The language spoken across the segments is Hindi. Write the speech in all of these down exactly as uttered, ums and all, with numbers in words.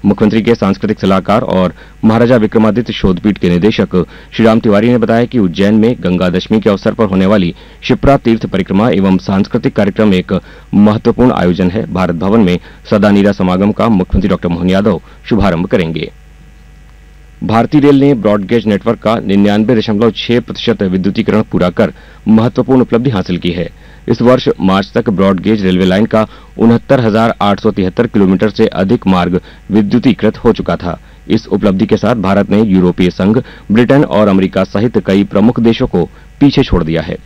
मुख्यमंत्री के सांस्कृतिक सलाहकार और महाराजा विक्रमादित्य शोधपीठ के निदेशक श्री राम तिवारी ने बताया कि उज्जैन में गंगा दशमी के अवसर पर होने वाली शिप्रा तीर्थ परिक्रमा एवं सांस्कृतिक कार्यक्रम एक महत्वपूर्ण आयोजन है। भारत भवन में सदानीरा समागम का मुख्यमंत्री डॉक्टर मोहन यादव शुभारंभ करेंगे। भारतीय रेल ने ब्रॉडगेज नेटवर्क का निन्यानवे दशमलव छह प्रतिशत विद्युतीकरण पूरा कर महत्वपूर्ण उपलब्धि हासिल की है। इस वर्ष मार्च तक ब्रॉडगेज रेलवे लाइन का उनहत्तर हजार आठ सौ तिहत्तर किलोमीटर से अधिक मार्ग विद्युतीकृत हो चुका था। इस उपलब्धि के साथ भारत ने यूरोपीय संघ, ब्रिटेन और अमेरिका सहित कई प्रमुख देशों को पीछे छोड़ दिया है।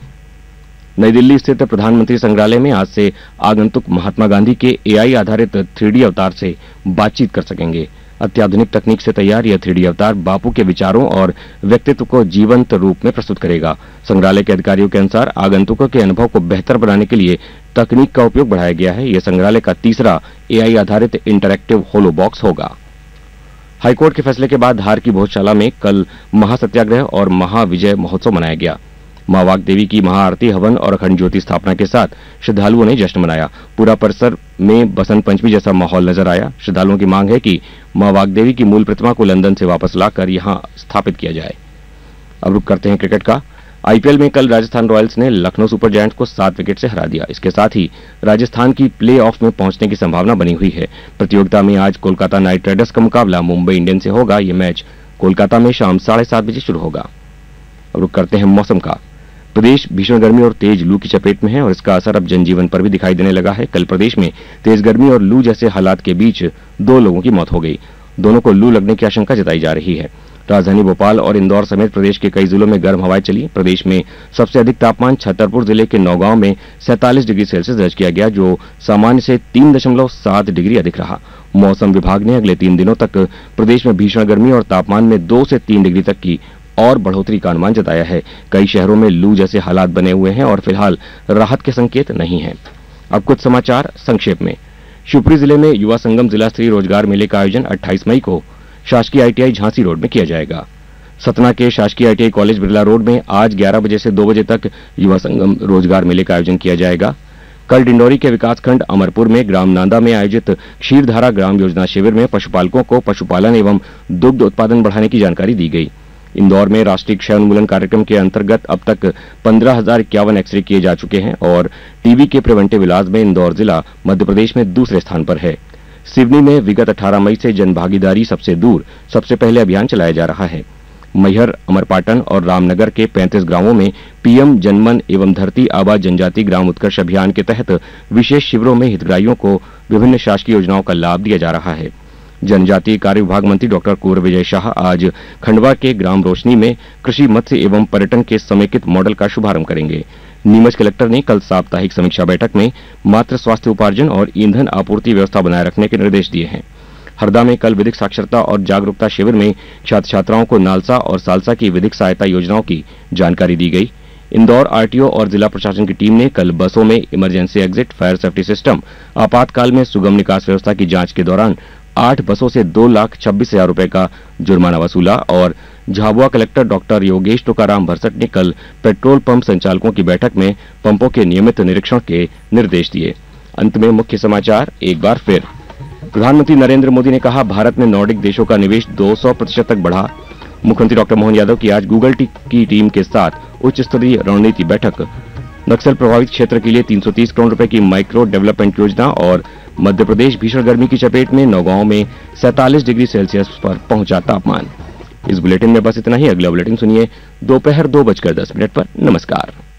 नई दिल्ली स्थित प्रधानमंत्री संग्रहालय में आज से आगंतुक महात्मा गांधी के एआई आधारित थ्री डी अवतार से बातचीत कर सकेंगे। अत्याधुनिक तकनीक से तैयार यह थ्री डी अवतार बापू के विचारों और व्यक्तित्व को जीवंत रूप में प्रस्तुत करेगा। संग्रहालय के अधिकारियों के अनुसार आगंतुकों के अनुभव को बेहतर बनाने के लिए तकनीक का उपयोग बढ़ाया गया है। यह संग्रहालय का तीसरा एआई आधारित इंटरैक्टिव होलो बॉक्स होगा। हाईकोर्ट के फैसले के बाद धार की भोजशाला में कल महासत्याग्रह और महाविजय महोत्सव मनाया गया। मां वाग देवी की महाआरती, हवन और अखंड ज्योति स्थापना के साथ श्रद्धालुओं ने जश्न मनाया। पूरा परिसर में बसंत पंचमी जैसा माहौल नजर आया। श्रद्धालुओं की मांग है कि मां वाग देवी की मूल प्रतिमा को लंदन से वापस लाकर यहां स्थापित किया जाए। अब रुक करते हैं क्रिकेट का। आईपीएल में कल राजस्थान रॉयल्स ने लखनऊ सुपर जायंट्स को सात विकेट से हरा दिया। इसके साथ ही राजस्थान की प्ले ऑफ में पहुंचने की संभावना बनी हुई है। प्रतियोगिता में आज कोलकाता नाइट राइडर्स का मुकाबला मुंबई इंडियंस से होगा। यह मैच कोलकाता में शाम साढ़े सात बजे शुरू होगा। अब रुक करते हैं मौसम का। प्रदेश भीषण गर्मी और तेज लू की चपेट में है और इसका असर अब जनजीवन पर भी दिखाई देने लगा है। कल प्रदेश में तेज गर्मी और लू जैसे हालात के बीच दो लोगों की मौत हो गई। दोनों को लू लगने की आशंका जताई जा रही है। राजधानी भोपाल और इंदौर समेत प्रदेश के कई जिलों में गर्म हवाएं चली। प्रदेश में सबसे अधिक तापमान छतरपुर जिले के नौगांव में सैंतालीस डिग्री सेल्सियस दर्ज किया गया, जो सामान्य से तीन दशमलव सात डिग्री अधिक रहा। मौसम विभाग ने अगले तीन दिनों तक प्रदेश में भीषण गर्मी और तापमान में दो से तीन डिग्री तक की और बढ़ोतरी का अनुमान जताया है। कई शहरों में लू जैसे हालात बने हुए हैं और फिलहाल राहत के संकेत नहीं हैं। अब कुछ समाचार संक्षेप में। शिवपुरी जिले में युवा संगम जिला स्तरीय रोजगार मेले का आयोजन अट्ठाईस मई को शासकीय आईटीआई झांसी रोड में किया जाएगा। सतना के शासकीय आईटीआई कॉलेज बिरला रोड में आज ग्यारह बजे से दो बजे तक युवा संगम रोजगार मेले का आयोजन किया जाएगा। कल डिंडौरी के विकासखंड अमरपुर में ग्राम नांदा में आयोजित क्षीरधारा ग्राम योजना शिविर में पशुपालकों को पशुपालन एवं दुग्ध उत्पादन बढ़ाने की जानकारी दी गई। इंदौर में राष्ट्रीय क्षय उन्मूलन कार्यक्रम के अंतर्गत अब तक पंद्रह हजार इक्यावन एक्सरे किए जा चुके हैं और टीबी के प्रिवेंटिव इलाज में इंदौर जिला मध्य प्रदेश में दूसरे स्थान पर है। सिवनी में विगत अठारह मई से जन भागीदारी सबसे दूर सबसे पहले अभियान चलाया जा रहा है। मैहर, अमरपाटन और रामनगर के पैंतीस ग्रामों में पीएम जनमन एवं धरती आबा जनजाति ग्राम उत्कर्ष अभियान के तहत विशेष शिविरों में हितग्राहियों को विभिन्न शासकीय योजनाओं का लाभ दिया जा रहा है। जनजातीय कार्य विभाग मंत्री डॉक्टर कुंवर विजय शाह आज खंडवा के ग्राम रोशनी में कृषि, मत्स्य एवं पर्यटन के समेकित मॉडल का शुभारंभ करेंगे। नीमच कलेक्टर ने कल साप्ताहिक समीक्षा बैठक में मातृ स्वास्थ्य उपार्जन और ईंधन आपूर्ति व्यवस्था बनाए रखने के निर्देश दिए हैं। हरदा में कल विधिक साक्षरता और जागरूकता शिविर में छात्र छात्राओं को नालसा और सालसा की विधिक सहायता योजनाओं की जानकारी दी गई। इंदौर आरटीओ और जिला प्रशासन की टीम ने कल बसों में emergency exit, fire safety system, आपातकाल में सुगम निकास व्यवस्था की जांच के दौरान आठ बसों से दो लाख छब्बीस हजार रुपए का जुर्माना वसूला। और झाबुआ कलेक्टर डॉक्टर योगेश टोकाराम भरसट ने कल पेट्रोल पंप संचालकों की बैठक में पंपों के नियमित निरीक्षण के निर्देश दिए। अंत में मुख्य समाचार एक बार फिर। प्रधानमंत्री नरेंद्र मोदी ने कहा, भारत में नॉर्डिक देशों का निवेश दो सौ प्रतिशत तक बढ़ा। मुख्यमंत्री डॉक्टर मोहन यादव की आज गूगल की टीम के साथ उच्च स्तरीय रणनीति बैठक। नक्सल प्रभावित क्षेत्र के लिए तीन सौ तीस करोड़ रुपए की माइक्रो डेवलपमेंट योजना। और मध्य प्रदेश भीषण गर्मी की चपेट में, नौगांव में सैंतालीस डिग्री सेल्सियस पर पहुंचा तापमान। इस बुलेटिन में बस इतना ही। अगला बुलेटिन सुनिए दोपहर दो बजकर दस मिनट पर। नमस्कार।